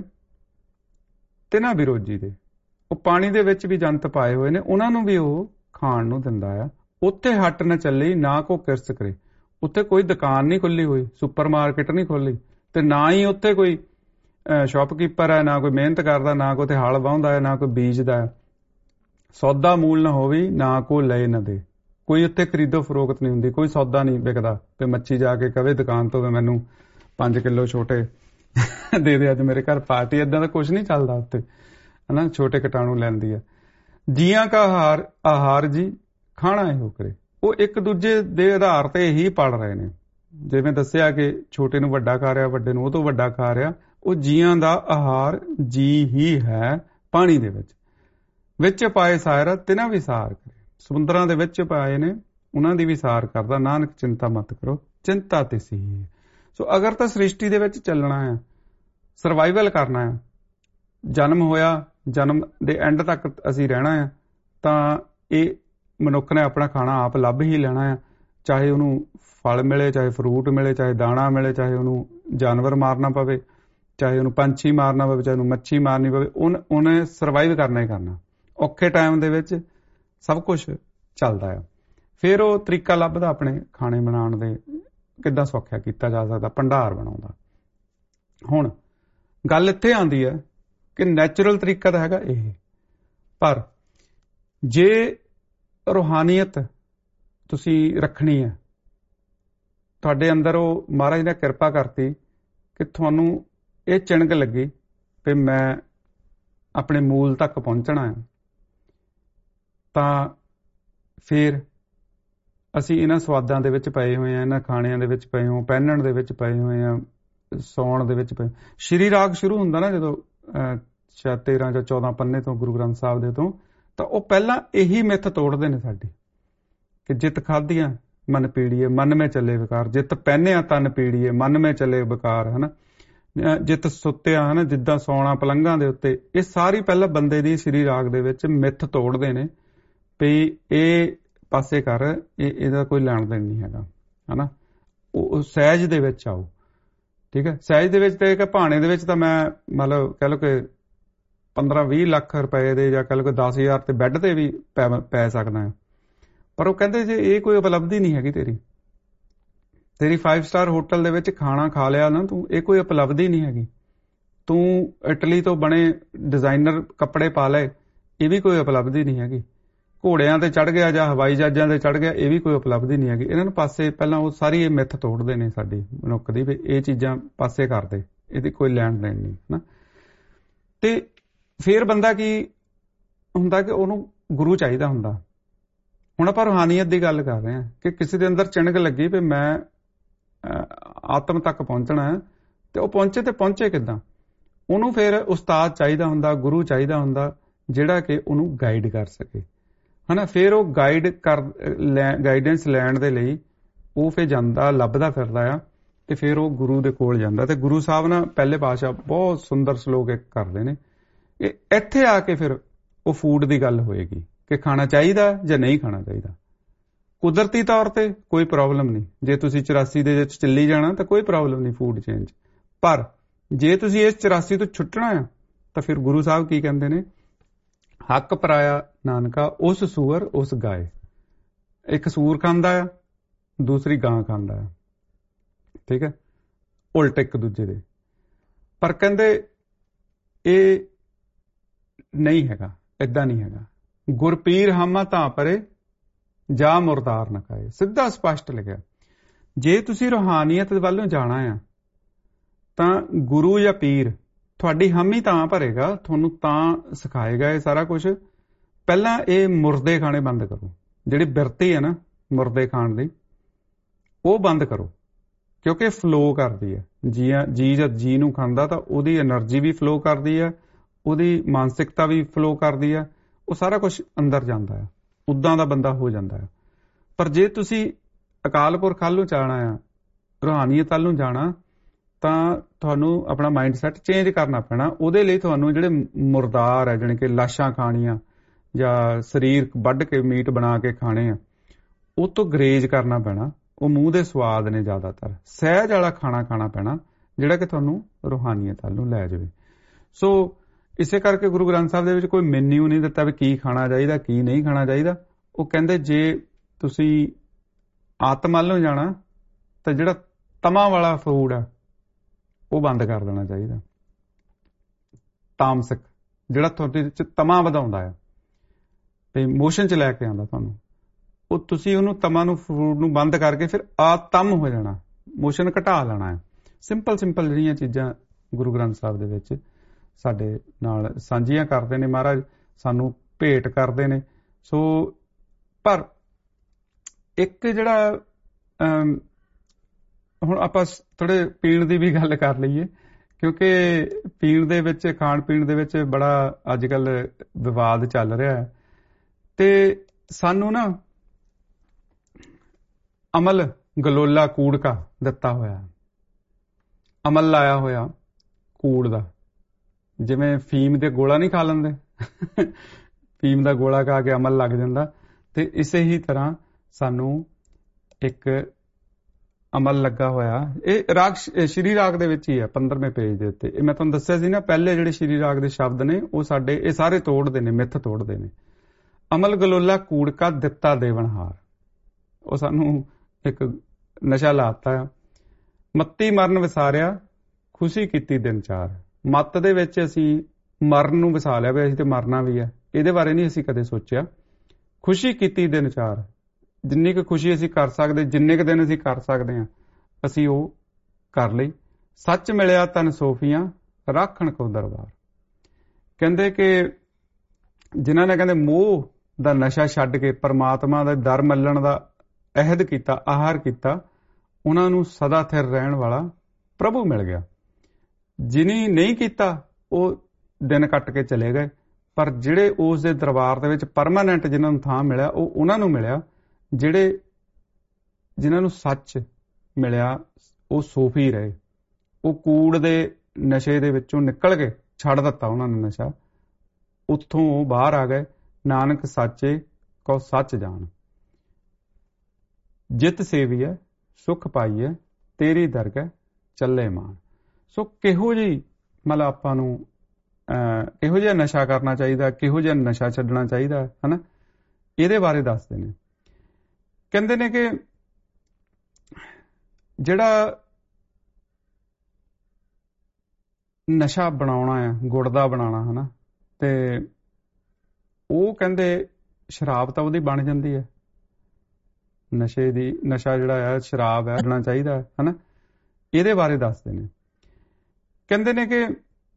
ਤਿਨਾ ਵਿਰੋਜੀ ਦੇ, ਉਹ ਪਾਣੀ ਦੇ ਵਿੱਚ ਵੀ ਜੰਤ ਪਾਏ ਹੋਏ ਨੇ, ਉਹਨਾਂ ਨੂੰ ਵੀ ਉਹ ਖਾਣ ਨੂੰ ਦਿੰਦਾ ਆ। ਉੱਥੇ ਹੱਟ ਨਾ ਚੱਲੀ ਨਾ ਕੋ ਕਿਰਸ ਕਰੇ, ਉੱਥੇ ਕੋਈ ਦੁਕਾਨ ਨਹੀਂ ਖੁੱਲੀ ਹੋਈ, ਸੁਪਰ ਮਾਰਕੀਟ ਨਹੀਂ ਖੋਲੀ, ਤੇ ਨਾ ਹੀ ਉੱਥੇ ਕੋਈ ਸ਼ਾਪਕੀਪਰ ਹੈ, ਨਾ ਕੋਈ ਮਿਹਨਤ ਕਰਦਾ, ਨਾ ਕੋਈ ਹਲ ਵਾਹੁੰਦਾ ਹੈ, ਨਾ ਕੋਈ ਬੀਜਦਾ ਹੈ। ਸੌਦਾ ਮੂਲ ਨਾ ਹੋਵੇ, ਨਾ ਕੋ ਲਏ ਨਾ ਦੇ, ਕੋਈ ਉੱਥੇ ਖਰੀਦੋ ਫਰੋਖਤ ਨਹੀਂ ਹੁੰਦੀ, ਕੋਈ ਸੌਦਾ ਨਹੀਂ ਵਿਕਦਾ। ਤੇ ਮੱਛੀ ਜਾ ਕੇ ਕਵੇ ਦੁਕਾਨ ਤੋਂ ਮੈਨੂੰ ਪੰਜ ਕਿਲੋ ਛੋਟੇ ਦੇ ਦੇ, ਅੱਜ ਮੇਰੇ ਘਰ ਪਾਰਟੀ, ਏਦਾਂ ਦਾ ਕੁਝ ਨਹੀਂ ਚੱਲਦਾ ਉੱਥੇ, ਹਨਾ। ਛੋਟੇ ਕੀਟਾਣੂ ਲੈਂਦੀ ਆ। ਜੀਆਂ ਕਾ ਆਹਾਰ ਆਹਾਰ ਜੀ ਖਾਣਾ ਇਹੋ ਕਰੇ। ਉਹ ਇੱਕ ਦੂਜੇ ਦੇ ਆਧਾਰ ਤੇ ਹੀ ਪੜ ਰਹੇ ਨੇ। ਜਿਵੇਂ ਦੱਸਿਆ ਕਿ ਛੋਟੇ ਨੂੰ ਵੱਡਾ ਖਾ ਰਿਹਾ, ਵੱਡੇ ਨੂੰ ਉਹ ਤੋਂ ਵੱਡਾ ਖਾ ਰਿਹਾ। ਉਹ ਜੀਆਂ ਦਾ ਆਹਾਰ ਜੀ ਹੀ ਹੈ ਪਾਣੀ ਦੇ ਵਿੱਚ। ਵਿੱਚ ਪਾਏ ਸਾਇਰ ਤਿਨਾ ਵੀ ਸਾਰ ਕਰੇ। ਸਮੁੰਦਰਾਂ ਦੇ ਵਿੱਚ ਪਾਏ ਨੇ, ਉਹਨਾਂ ਦੀ ਵੀ ਸਾਰ ਕਰਦਾ। ਨਾਨਕ ਚਿੰਤਾ ਮਤ ਕਰੋ, ਚਿੰਤਾ ਤੇ ਸੀ। ਸੋ ਅਗਰ ਤਾਂ ਸ੍ਰਿਸ਼ਟੀ ਦੇ ਵਿੱਚ ਚੱਲਣਾ ਆ, ਸਰਵਾਈਵਲ ਕਰਨਾ ਆ, ਜਨਮ ਹੋਇਆ, ਜਨਮ ਦੇ ਐਂਡ ਤੱਕ ਅਸੀਂ ਰਹਿਣਾ ਆ, ਤਾਂ ਇਹ ਮਨੁੱਖ ਨੇ ਆਪਣਾ ਖਾਣਾ ਆਪ ਲੱਭ ਹੀ ਲੈਣਾ ਆ। ਚਾਹੇ ਉਹਨੂੰ ਫਲ ਮਿਲੇ, ਚਾਹੇ ਫਰੂਟ ਮਿਲੇ, ਚਾਹੇ ਦਾਣਾ ਮਿਲੇ, ਚਾਹੇ ਉਹਨੂੰ ਜਾਨਵਰ ਮਾਰਨਾ ਪਵੇ, ਚਾਹੇ ਉਹਨੂੰ ਪੰਛੀ ਮਾਰਨਾ ਪਵੇ, ਚਾਹੇ ਉਹਨੂੰ ਮੱਛੀ ਮਾਰਨੀ ਪਵੇ, ਉਹਨੇ ਸਰਵਾਈਵ ਕਰਨਾ ਹੀ ਕਰਨਾ। ਔਖੇ ਟਾਈਮ ਦੇ ਵਿੱਚ ਸਭ ਕੁਝ ਚੱਲਦਾ ਆ। ਫਿਰ ਉਹ ਤਰੀਕਾ ਲੱਭਦਾ ਆਪਣੇ ਖਾਣੇ ਬਣਾਉਣ ਦੇ, ਕਿੱਦਾਂ ਸੌਖਿਆ ਕੀਤਾ ਜਾ ਸਕਦਾ, ਭੰਡਾਰ ਬਣਾਉਂਦਾ। ਹੁਣ ਗੱਲ ਇੱਥੇ ਆਉਂਦੀ ਹੈ ਕਿ ਨੈਚੁਰਲ ਤਰੀਕਾ ਤਾਂ ਹੈਗਾ ਇਹ, ਪਰ ਜੇ ਰੂਹਾਨੀਅਤ ਤੁਸੀਂ ਰੱਖਣੀ ਹੈ, ਤੁਹਾਡੇ ਅੰਦਰ ਉਹ ਮਹਾਰਾਜ ਨੇ ਕਿਰਪਾ ਕਰਤੀ ਕਿ ਤੁਹਾਨੂੰ ਇਹ ਚਿਣਗ ਲੱਗੀ ਕਿ ਮੈਂ ਆਪਣੇ ਮੂਲ ਤੱਕ ਪਹੁੰਚਣਾ ਹੈ, ਤਾਂ ਫਿਰ ਅਸੀਂ ਇਹਨਾਂ ਸਵਾਦਾਂ ਦੇ ਵਿੱਚ ਪਏ ਹੋਏ ਹਾਂ, ਇਹਨਾਂ ਖਾਣਿਆਂ ਦੇ ਵਿੱਚ ਪਏ ਹੋ, ਪਹਿਨਣ ਦੇ ਵਿੱਚ ਪਏ ਹੋਏ ਹਾਂ, ਸੌਣ ਦੇ ਵਿੱਚ ਪਏ। ਸ਼੍ਰੀ ਰਾਗ ਸ਼ੁਰੂ ਹੁੰਦਾ ਨਾ ਜਦੋਂ ਸ਼ਾਇਦ ਤੇਰਾਂ ਜਾਂ ਚੌਦਾਂ ਪੰਨੇ ਤੋਂ ਗੁਰੂ ਗ੍ਰੰਥ ਸਾਹਿਬ ਦੇ ਤੋਂ, ਤਾਂ ਉਹ ਪਹਿਲਾਂ ਇਹੀ ਮਿੱਥ ਤੋੜਦੇ ਨੇ ਸਾਡੀ ਕਿ ਜਿੱਤ ਖਾਧੀਆਂ ਮਨ ਪੀੜੀਏ, ਮਨ ਮੇ ਚੱਲੇ ਵਿਕਾਰ, ਜਿੱਤ ਪਹਿਨਿਆ ਤਨ ਪੀੜੀਏ, ਮਨ ਮੇ ਚੱਲੇ ਵਿਕਾਰ, ਹਨਾ। ਜਿੱਤ ਸੁੱਤਿਆ, ਹਨਾ, ਜਿੱਦਾਂ ਸੌਣਾ ਪਲੰਘਾਂ ਦੇ ਉੱਤੇ, ਇਹ ਸਾਰੀ ਪਹਿਲਾਂ ਬੰਦੇ ਦੀ ਸ਼੍ਰੀ ਰਾਗ ਦੇ ਵਿੱਚ ਮਿੱਥ ਤੋੜਦੇ ਨੇ ਵੀ ਇਹ ਪਾਸੇ ਕਰ, ਇਹ ਇਹਦਾ ਕੋਈ ਲੈਣ ਦੇਣ ਨਹੀਂ ਹੈਗਾ, ਹਨਾ। ਉਹ ਸਹਿਜ ਦੇ ਵਿੱਚ ਆਓ, ਠੀਕ ਹੈ। ਸਹਿਜ ਦੇ ਵਿੱਚ ਤੇ ਭਾਣੇ ਦੇ ਵਿੱਚ ਤਾਂ ਮੈਂ ਮਤਲਬ ਕਹਿ ਲਓ ਕਿ ਪੰਦਰਾਂ ਵੀਹ ਲੱਖ ਰੁਪਏ ਦੇ ਜਾਂ ਕਹਿ ਲਓ ਕਿ ਦਸ ਹਜ਼ਾਰ ਤੇ ਬੈੱਡ ਤੇ ਵੀ ਪੈ ਪੈ ਸਕਦਾ ਹੈ, ਪਰ ਉਹ ਕਹਿੰਦੇ ਜੇ ਇਹ ਕੋਈ ਉਪਲਬਧੀ ਨਹੀਂ ਹੈਗੀ ਤੇਰੀ ਤੇਰੀ ਫਾਈਵ ਸਟਾਰ ਹੋਟਲ ਦੇ ਵਿੱਚ ਖਾਣਾ ਖਾ ਲਿਆ ਨਾ ਤੂੰ, ਇਹ ਕੋਈ ਉਪਲਬਧੀ ਨਹੀਂ ਹੈਗੀ। ਤੂੰ ਇਟਲੀ ਤੋਂ ਬਣੇ ਡਿਜ਼ਾਈਨਰ ਕੱਪੜੇ ਪਾ ਲਏ, ਇਹ ਵੀ ਕੋਈ ਉਪਲਬਧੀ ਨਹੀਂ ਹੈਗੀ। ਘੋੜਿਆਂ ਤੇ ਚੜ ਗਿਆ ਜਾਂ ਹਵਾਈ ਜਹਾਜ਼ਾਂ ਤੇ ਚੜ ਗਿਆ, ਇਹ ਵੀ ਕੋਈ ਉਪਲਬਧੀ ਨਹੀਂ ਹੈਗੀ। ਇਹਨਾਂ ਨੂੰ ਪਾਸੇ ਪਹਿਲਾਂ ਉਹ ਸਾਰੀ ਇਹ ਮਿੱਥ ਤੋੜਦੇ ਨੇ ਸਾਡੀ ਮਨੁੱਖ ਦੀ, ਵੀ ਇਹ ਚੀਜ਼ਾਂ ਪਾਸੇ ਕਰਦੇ, ਇਹਦੀ ਕੋਈ ਲੈਣ ਦੇਣ ਨਹੀਂ ਨਾ। ਤੇ ਫਿਰ ਬੰਦਾ ਕੀ ਹੁੰਦਾ ਕਿ ਉਹਨੂੰ ਗੁਰੂ ਚਾਹੀਦਾ ਹੁੰਦਾ। ਹੁਣ ਆਪਾਂ ਰੂਹਾਨੀਅਤ ਦੀ ਗੱਲ ਕਰ ਰਹੇ ਹਾਂ ਕਿ ਕਿਸੇ ਦੇ ਅੰਦਰ ਚਿਣਗ ਲੱਗੀ ਵੀ ਮੈਂ ਆਤਮ ਤੱਕ ਪਹੁੰਚਣਾ ਹੈ, ਤੇ ਉਹ ਪਹੁੰਚੇ ਤੇ ਪਹੁੰਚੇ ਕਿੱਦਾਂ? ਉਹਨੂੰ ਫਿਰ ਉਸਤਾਦ ਚਾਹੀਦਾ ਹੁੰਦਾ, ਗੁਰੂ ਚਾਹੀਦਾ ਹੁੰਦਾ, ਜਿਹੜਾ ਕਿ ਉਹਨੂੰ ਗਾਈਡ ਕਰ ਸਕੇ, ਹਨਾ। ਫਿਰ ਉਹ ਗਾਈਡ ਕਰ ਗਾਈਡੈਂਸ ਲੈਣ ਦੇ ਲਈ ਉਹ ਫਿਰ ਜਾਂਦਾ, ਲੱਭਦਾ ਫਿਰਦਾ ਆ, ਤੇ ਫਿਰ ਉਹ ਗੁਰੂ ਦੇ ਕੋਲ ਜਾਂਦਾ। ਤੇ ਗੁਰੂ ਸਾਹਿਬ ਨਾ ਪਹਿਲੇ ਪਾਤਸ਼ਾਹ ਬਹੁਤ ਸੁੰਦਰ ਸ਼ਲੋਕ ਇੱਕ ਕਰਦੇ ਨੇ, ਇਹ ਇੱਥੇ ਆ ਕੇ ਫਿਰ ਉਹ ਫੂਡ ਦੀ ਗੱਲ ਹੋਏਗੀ ਕਿ ਖਾਣਾ ਚਾਹੀਦਾ ਜਾਂ ਨਹੀਂ ਖਾਣਾ ਚਾਹੀਦਾ। ਕੁਦਰਤੀ ਤੌਰ ਤੇ ਕੋਈ ਪ੍ਰੋਬਲਮ ਨਹੀਂ, ਜੇ ਤੁਸੀਂ ਚੁਰਾਸੀ ਦੇ ਵਿੱਚ ਚੱਲੀ ਜਾਣਾ ਤਾਂ ਕੋਈ ਪ੍ਰੋਬਲਮ ਨਹੀਂ ਫੂਡ ਚੇਂਜ। ਪਰ ਜੇ ਤੁਸੀਂ ਇਸ ਚੁਰਾਸੀ ਤੋਂ ਛੁੱਟਣਾ ਆ ਤਾਂ ਫਿਰ ਗੁਰੂ ਸਾਹਿਬ ਕੀ ਕਹਿੰਦੇ ਨੇ, ਹੱਕ ਪਰਾਇਆ ਨਾਨਕਾ ਉਸ ਸੂਰ ਉਸ ਗਾਏ। ਇੱਕ ਸੂਰ ਖਾਂਦਾ ਆ, ਦੂਸਰੀ ਗਾਂ ਖਾਂਦਾ ਆ, ਠੀਕ ਹੈ, ਉਲਟ ਇੱਕ ਦੂਜੇ ਦੇ। ਪਰ ਕਹਿੰਦੇ ਇਹ ਨਹੀਂ ਹੈਗਾ, ਏਦਾਂ ਨਹੀਂ ਹੈਗਾ। ਗੁਰਪੀਰ ਹਾਮਾ ਤਾਂ ਪਰੇ ਜਾ ਮੁਰਦਾਰ ਨਾ ਖਾਏ, ਸਿੱਧਾ ਸਪਸ਼ਟ ਲਿਖਿਆ। ਜੇ ਤੁਸੀਂ ਰੂਹਾਨੀਅਤ ਵੱਲੋਂ ਜਾਣਾ ਆ ਤਾਂ ਗੁਰੂ ਜਾਂ ਪੀਰ ਤੁਹਾਡੀ ਹਾਮੀ ਤਾਂ ਭਰੇਗਾ, ਤੁਹਾਨੂੰ ਤਾਂ ਸਿਖਾਏਗਾ ਇਹ ਸਾਰਾ ਕੁਝ। ਪਹਿਲਾਂ ਇਹ ਮੁਰਦੇ ਖਾਣੇ ਬੰਦ ਕਰੋ, ਜਿਹੜੀ ਬਿਰਤੀ ਹੈ ਨਾ ਮੁਰਦੇ ਖਾਣ ਦੀ, ਉਹ ਬੰਦ ਕਰੋ, ਕਿਉਂਕਿ ਫਲੋ ਕਰਦੀ ਹੈ। ਜੀ ਜੀ ਜਦ ਜੀ ਨੂੰ ਖਾਂਦਾ ਤਾਂ ਉਹਦੀ ਐਨਰਜੀ ਵੀ ਫਲੋ ਕਰਦੀ ਹੈ, ਉਹਦੀ ਮਾਨਸਿਕਤਾ ਵੀ ਫਲੋ ਕਰਦੀ ਹੈ, ਉਹ ਸਾਰਾ ਕੁਝ ਅੰਦਰ ਜਾਂਦਾ ਹੈ, ਉੱਦਾਂ ਦਾ ਬੰਦਾ ਹੋ ਜਾਂਦਾ ਹੈ। ਪਰ ਜੇ ਤੁਸੀਂ ਅਕਾਲ ਪੁਰਖ ਵੱਲ ਨੂੰ ਜਾਣਾ ਆ, ਰੂਹਾਨੀਅਤ ਵੱਲ ਨੂੰ ਜਾਣਾ, ਤਾਂ ਤੁਹਾਨੂੰ ਆਪਣਾ ਮਾਈਂਡ ਸੈੱਟ ਚੇਂਜ ਕਰਨਾ ਪੈਣਾ। ਉਹਦੇ ਲਈ ਤੁਹਾਨੂੰ ਜਿਹੜੇ ਮੁਰਦਾਰ ਹੈ, ਜਾਣੀ ਕਿ ਲਾਸ਼ਾਂ ਖਾਣੀਆਂ ਜਾਂ ਸਰੀਰ ਵੱਢ ਕੇ ਮੀਟ ਬਣਾ ਕੇ ਖਾਣੇ ਆ, ਉਹ ਤੋਂ ਗਰੇਜ ਕਰਨਾ ਪੈਣਾ। ਉਹ ਮੂੰਹ ਦੇ ਸਵਾਦ ਨੇ ਜ਼ਿਆਦਾਤਰ, ਸਹਿਜ ਵਾਲਾ ਖਾਣਾ ਖਾਣਾ ਪੈਣਾ, ਜਿਹੜਾ ਕਿ ਤੁਹਾਨੂੰ ਰੂਹਾਨੀਅਤ ਵੱਲ ਨੂੰ ਲੈ ਜਾਵੇ। ਸੋ ਇਸੇ ਕਰਕੇ ਗੁਰੂ ਗ੍ਰੰਥ ਸਾਹਿਬ ਦੇ ਵਿੱਚ ਕੋਈ ਮੈਨਿਊ ਨਹੀਂ ਦਿੱਤਾ ਵੀ ਕੀ ਖਾਣਾ ਚਾਹੀਦਾ ਕੀ ਨਹੀਂ ਖਾਣਾ ਚਾਹੀਦਾ। ਉਹ ਕਹਿੰਦੇ ਜੇ ਤੁਸੀਂ ਆਤਮਾ ਵੱਲ ਨੂੰ ਜਾਣਾ ਤਾਂ ਜਿਹੜਾ ਤਮਾ ਵਾਲਾ ਫੂਡ ਆ ਉਹ ਬੰਦ ਕਰ ਦੇਣਾ ਚਾਹੀਦਾ। ਤਾਮਸਿਕ ਜਿਹੜਾ ਤੁਹਾਡੇ ਵਿੱਚ ਤਮਾ ਵਧਾਉਂਦਾ ਆ ਤੇ ਮੋਸ਼ਨ 'ਚ ਲੈ ਕੇ ਆਉਂਦਾ ਤੁਹਾਨੂੰ, ਉਹ ਤੁਸੀਂ ਉਹਨੂੰ ਤਮਾ ਨੂੰ ਫੂਡ ਨੂੰ ਬੰਦ ਕਰਕੇ ਫਿਰ ਆਤਮ ਹੋ ਜਾਣਾ, ਮੋਸ਼ਨ ਘਟਾ ਲੈਣਾ ਹੈ। ਸਿੰਪਲ ਸਿੰਪਲ ਜਿਹੜੀਆਂ ਚੀਜ਼ਾਂ ਗੁਰੂ ਗ੍ਰੰਥ ਸਾਹਿਬ ਦੇ ਵਿੱਚ ਸਾਡੇ ਨਾਲ ਸਾਂਝੀਆਂ ਕਰਦੇ ਨੇ ਮਹਾਰਾਜ, ਸਾਨੂੰ ਭੇਟ ਕਰਦੇ ਨੇ। ਸੋ ਪਰ ਇੱਕ ਜਿਹੜਾ ਹੁਣ ਆਪਾਂ ਥੋੜੇ ਪੀਣ ਦੀ ਵੀ ਗੱਲ ਕਰ ਲਈਏ, ਕਿਉਂਕਿ ਪੀਣ ਦੇ ਵਿੱਚ, ਖਾਣ ਪੀਣ ਦੇ ਵਿੱਚ ਬੜਾ ਅੱਜ ਕੱਲ ਵਿਵਾਦ ਚੱਲ ਰਿਹਾ ਹੈ। ਤੇ ਸਾਨੂੰ ਨਾ ਅਮਲ ਗਲੋਲਾ ਕੂੜਕਾ ਦਿੱਤਾ ਹੋਇਆ, ਅਮਲ ਲਾਇਆ ਹੋਇਆ ਕੂੜ ਦਾ। ਜਿਵੇਂ ਫੀਮ ਦੇ ਗੋਲਾ ਨਹੀਂ ਖਾ ਲੈਂਦੇ, ਫੀਮ ਦਾ ਗੋਲਾ ਖਾ ਕੇ ਅਮਲ ਲੱਗ ਜਾਂਦਾ, ਤੇ ਇਸੇ ਹੀ ਤਰ੍ਹਾਂ ਸਾਨੂੰ ਇੱਕ ਅਮਲ ਲੱਗਾ ਹੋਇਆ। ਇਹ ਰਾਗ ਸ਼੍ਰੀ ਰਾਗ ਦੇ ਵਿੱਚ ਹੀ ਹੈ, ਪੰਦਰਵੇਂ ਪੇਜ ਦੇ ਉੱਤੇ। ਇਹ ਮੈਂ ਤੁਹਾਨੂੰ ਦੱਸਿਆ ਸੀ ਨਾ, ਪਹਿਲੇ ਜਿਹੜੇ ਸ਼੍ਰੀ ਰਾਗ ਦੇ ਸ਼ਬਦ ਨੇ ਉਹ ਸਾਡੇ ਇਹ ਸਾਰੇ ਤੋੜਦੇ ਨੇ, ਮਿੱਥ ਤੋੜਦੇ ਨੇ। ਅਮਲ ਗਲੋਲਾ ਕੂੜਕਾ ਦਿੱਤਾ ਦੇਵਨਹਾਰ, ਉਹ ਸਾਨੂੰ ਇੱਕ ਨਸ਼ਾ ਲਾਤਾ ਆ। ਮੱਤੀ ਮਰਨ ਵਿਸਾਰਿਆ ਖੁਸ਼ੀ ਕੀਤੀ ਦਿਨ ਚਾਰ। ਮੱਤ ਦੇ ਵਿੱਚ ਅਸੀਂ ਮਰਨ ਨੂੰ ਵਸਾ ਲਿਆ ਵੀ ਅਸੀਂ ਤੇ ਮਰਨਾ ਵੀ ਹੈ, ਇਹਦੇ ਬਾਰੇ ਨਹੀਂ ਅਸੀਂ ਕਦੇ ਸੋਚਿਆ। ਖੁਸ਼ੀ ਕੀਤੀ ਦਿਨ ਚਾਰ, ਜਿੰਨੀ ਕੁ ਖੁਸ਼ੀ ਅਸੀਂ ਕਰ ਸਕਦੇ, ਜਿੰਨੇ ਕੁ ਦਿਨ ਅਸੀਂ ਕਰ ਸਕਦੇ ਹਾਂ ਅਸੀਂ ਉਹ ਕਰ ਲਈ। ਸੱਚ ਮਿਲਿਆ ਤਨ ਸੋਫੀਆਂ ਰਾਖਣ ਕੋ ਦਰਬਾਰ। ਕਹਿੰਦੇ ਕਿ ਜਿਨ੍ਹਾਂ ਨੇ ਕਹਿੰਦੇ ਮੋਹ ਦਾ ਨਸ਼ਾ ਛੱਡ ਕੇ ਪਰਮਾਤਮਾ ਦਾ ਦਰ ਮੱਲਣ ਦਾ ਅਹਿਦ ਕੀਤਾ, ਆਹਾਰ ਕੀਤਾ, ਉਹਨਾਂ ਨੂੰ ਸਦਾ ਥਿਰ ਰਹਿਣ ਵਾਲਾ ਪ੍ਰਭੂ ਮਿਲ ਗਿਆ। ਜਿਨੀ ਨਹੀਂ ਕੀਤਾ ਉਹ ਦਿਨ ਕੱਟ ਕੇ ਚਲੇ ਗਏ, ਪਰ ਜਿਹੜੇ ਉਸ ਦੇ ਦਰਬਾਰ ਦੇ ਵਿੱਚ ਪਰਮਾਨੈਂਟ ਜਿਨ੍ਹਾਂ ਨੂੰ ਥਾਂ ਮਿਲਿਆ ਉਹ ਉਹਨਾਂ ਨੂੰ ਮਿਲਿਆ, ਜਿਹੜੇ ਜਿਨ੍ਹਾਂ ਨੂੰ ਸੱਚ ਮਿਲਿਆ ਉਹ ਸੋਫੀ ਰਹੇ। ਉਹ ਕੂੜ ਦੇ ਨਸ਼ੇ ਦੇ ਵਿੱਚੋਂ ਨਿਕਲ ਕੇ ਛੱਡ ਦਿੱਤਾ ਉਹਨਾਂ ਨੇ ਨਸ਼ਾ, ਉੱਥੋਂ ਉਹ ਬਾਹਰ ਆ ਗਏ। ਨਾਨਕ ਸਾਚੇ ਕੋ ਸੱਚ ਜਾਣ, ਜਿਤ ਸੇਵੀਐ ਸੁਖ ਪਾਈਐ ਤੇਰੀ ਦਰਗਹਿ ਚੱਲੇ ਮਾਨ। ਸੋ ਕਿਹੋ ਜਿਹੀ ਮਤਲਬ ਆਪਾਂ ਨੂੰ ਕਿਹੋ ਜਿਹਾ ਨਸ਼ਾ ਕਰਨਾ ਚਾਹੀਦਾ, ਕਿਹੋ ਜਿਹਾ ਨਸ਼ਾ ਛੱਡਣਾ ਚਾਹੀਦਾ, ਹਨਾ, ਇਹਦੇ ਬਾਰੇ ਦੱਸਦੇ ਨੇ ਕਹਿੰਦੇ ਨੇ ਕਿ ਜਿਹੜਾ ਨਸ਼ਾ ਬਣਾਉਣਾ ਆ, ਗੁੜ ਦਾ ਬਣਾਉਣਾ ਹਨਾ, ਤੇ ਉਹ ਕਹਿੰਦੇ ਸ਼ਰਾਬ ਤਾਂ ਉਹਦੀ ਬਣ ਜਾਂਦੀ ਹੈ, ਨਸ਼ੇ ਦੀ, ਨਸ਼ਾ ਜਿਹੜਾ ਆ ਸ਼ਰਾਬ ਹੈ, ਛੱਡਣਾ ਚਾਹੀਦਾ ਹਨਾ। ਇਹਦੇ ਬਾਰੇ ਦੱਸਦੇ ਨੇ, ਕਹਿੰਦੇ ਨੇ ਕਿ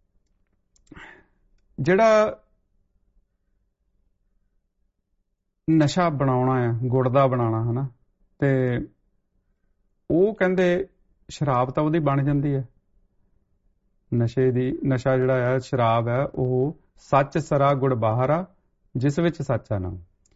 ਜਿਹੜਾ ਨਸ਼ਾ ਬਣਾਉਣਾ ਆ, ਗੁੜ ਦਾ ਬਣਾਉਣਾ ਹਨਾ, ਤੇ ਉਹ ਕਹਿੰਦੇ ਸ਼ਰਾਬ ਤਾਂ ਉਹਦੀ ਬਣ ਜਾਂਦੀ ਹੈ, ਨਸ਼ੇ ਦੀ, ਨਸ਼ਾ ਜਿਹੜਾ ਆ ਸ਼ਰਾਬ ਹੈ, ਉਹ ਸੱਚ ਸਰਾ ਗੁੜ ਬਾਹਰ ਆ, ਜਿਸ ਵਿੱਚ ਸੱਚ ਆ ਨਾ।